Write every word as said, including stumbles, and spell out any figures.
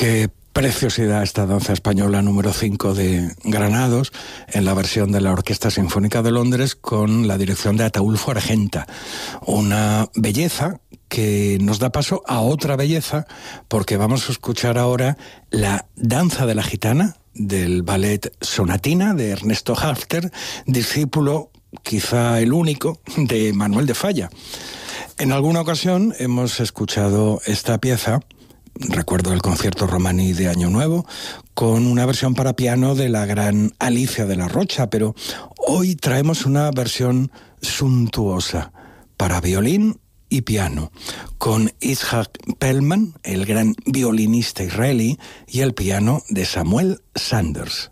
Qué preciosidad esta danza española número cinco de Granados, en la versión de la Orquesta Sinfónica de Londres con la dirección de Ataúlfo Argenta. Una belleza que nos da paso a otra belleza, porque vamos a escuchar ahora la Danza de la Gitana del ballet Sonatina de Ernesto Halffter, discípulo, quizá el único, de Manuel de Falla. En alguna ocasión hemos escuchado esta pieza, recuerdo el concierto romaní de Año Nuevo, con una versión para piano de la gran Alicia de la Rocha, pero hoy traemos una versión suntuosa para violín y piano, con Itzhak Perlman, el gran violinista israelí, y el piano de Samuel Sanders.